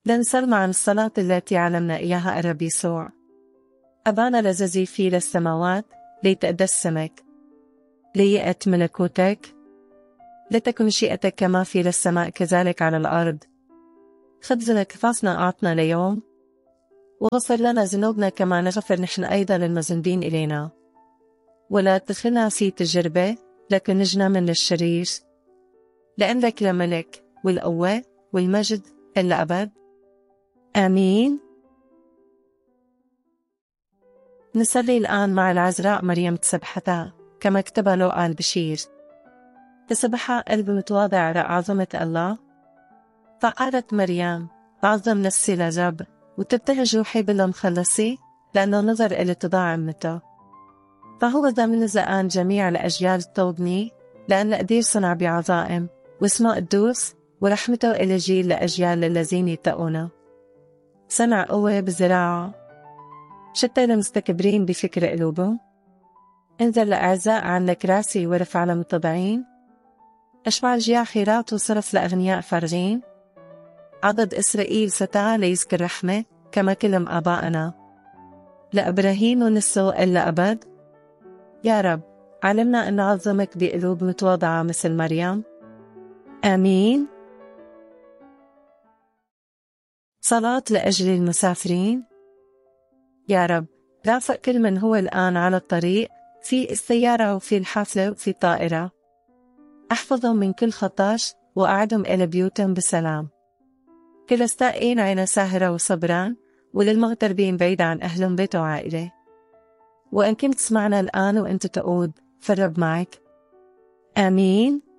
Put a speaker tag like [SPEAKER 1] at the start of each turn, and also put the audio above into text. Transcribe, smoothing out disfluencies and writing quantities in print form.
[SPEAKER 1] لنسمع عن الصلاة التي علمنا إياها الرب يسوع. أبانا الذي في السماوات ليتقدسك، ليأت ملكوتك، لتكن مشيئتك كما في السماء كذلك على الأرض. خبزنا كفافنا أعطنا اليوم، وغفر لنا ذنوبنا كما نغفر نحن أيضا للمذنبين إلينا، ولا تدخلنا في تجربة لكن نجنا من الشرير، لأن لك الملك والقوة والمجد إلى أبد. آمين. نصلي الآن مع العذراء مريم تسبحتها كما كتبها لوقا البشير. تسبحها قلب متواضع على عظمة الله. فقالت مريم: بعظم نفسي للرب، وتبتهج روحي بالله مخلصي، لأنه نظر إلى اتضاع أمته. فهو ذا من الآن جميع الأجيال تطوبني، لأن قدير صنع بعظائم، واسمه قدوس، ورحمته إلى جيل لأجيال الذين يتقونه. صنع قوة بزراعه، شتى المستكبرين بفكر قلوبهم. انزل لأعزاء عنك راسي ورفع لمتضعين. أشبع الجياع خيرات وصرف لأغنياء فارغين. عضد إسرائيل ستعى ليذكر رحمة كما كلم آبائنا، لإبراهيم ونسله إلا أبد. يا رب علمنا أن نعظمك بقلوب متواضعة مثل مريم. آمين. صلاة لأجل المسافرين. يا رب رافق كل من هو الآن على الطريق، في السيارة وفي الحافلة وفي الطائرة. أحفظهم من كل خطاش وأعدهم إلى بيوتهم بسلام. كل السائقين عين ساهرة وصبران، وللمغتربين بعيد عن أهلهم بيت وعائلة. وإن كنت تسمعنا الآن وأنت تقود، فالرب معك. آمين.